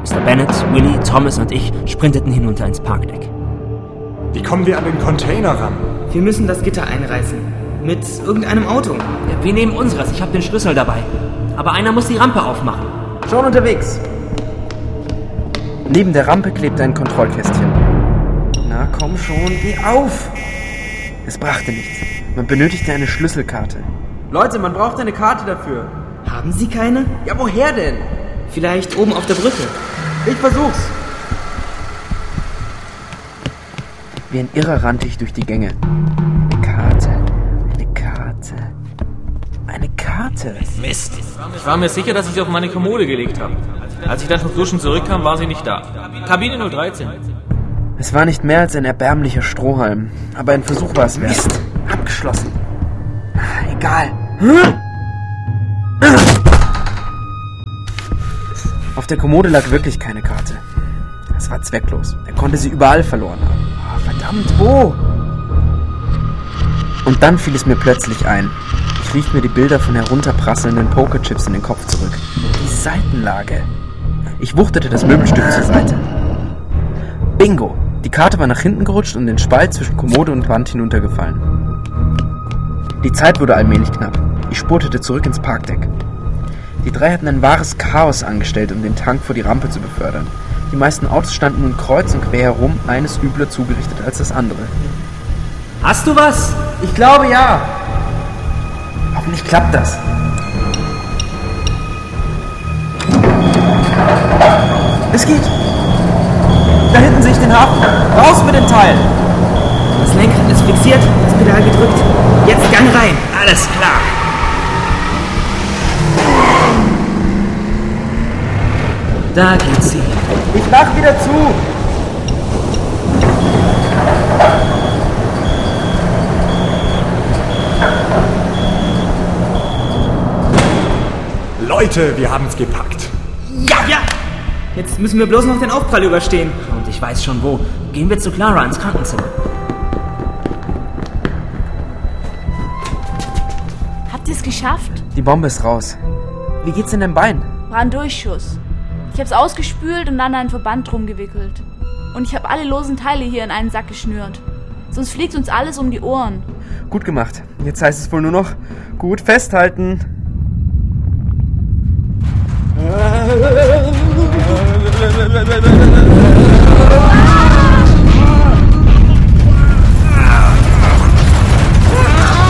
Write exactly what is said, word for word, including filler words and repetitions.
Mister Bennett, Willie, Thomas und ich sprinteten hinunter ins Parkdeck. Wie kommen wir an den Container ran? Wir müssen das Gitter einreißen. Mit irgendeinem Auto. Ja, wir nehmen unseres. Ich habe den Schlüssel dabei. Aber einer muss die Rampe aufmachen. Schon unterwegs. Neben der Rampe klebte ein Kontrollkästchen. Na komm schon, geh auf! Es brachte nichts. Man benötigte eine Schlüsselkarte. Leute, man braucht eine Karte dafür. Haben Sie keine? Ja, woher denn? Vielleicht oben auf der Brücke. Ich versuch's. Wie ein Irrer rannte ich durch die Gänge. Eine Karte, eine Karte, eine Karte. Mist. Ich war mir sicher, dass ich sie auf meine Kommode gelegt habe. Als ich dann vom Duschen zurückkam, war sie nicht da. Kabine null dreizehn. Es war nicht mehr als ein erbärmlicher Strohhalm, aber ein Versuch war es wert. Mist, abgeschlossen. Egal. Auf der Kommode lag wirklich keine Karte. Es war zwecklos. Er konnte sie überall verloren haben. Oh, verdammt, wo? Und dann fiel es mir plötzlich ein. Ich rief mir die Bilder von herunterprasselnden Pokerchips in den Kopf zurück. Die Seitenlage. Ich wuchtete das Möbelstück zur Seite. Bingo! Die Karte war nach hinten gerutscht und in den Spalt zwischen Kommode und Wand hinuntergefallen. Die Zeit wurde allmählich knapp. Ich spurtete zurück ins Parkdeck. Die drei hatten ein wahres Chaos angestellt, um den Tank vor die Rampe zu befördern. Die meisten Autos standen nun kreuz und quer herum, eines übler zugerichtet als das andere. Hast du was? Ich glaube ja. Hoffentlich klappt das. Es geht. Da hinten sehe ich den Hafen. Raus mit dem Teil. Das Lenkrad ist fixiert, das Pedal gedrückt. Jetzt Gang rein. Alles klar. Da geht sie. Ich mach wieder zu. Leute, wir haben's gepackt. Ja, ja. Jetzt müssen wir bloß noch den Aufprall überstehen. Und ich weiß schon wo. Gehen wir zu Clara ins Krankenzimmer. Habt ihr es geschafft? Die Bombe ist raus. Wie geht's in deinem Bein? War ein Durchschuss. Ich hab's ausgespült und dann einen Verband drum gewickelt. Und ich habe alle losen Teile hier in einen Sack geschnürt. Sonst fliegt uns alles um die Ohren. Gut gemacht. Jetzt heißt es wohl nur noch gut festhalten. Äh,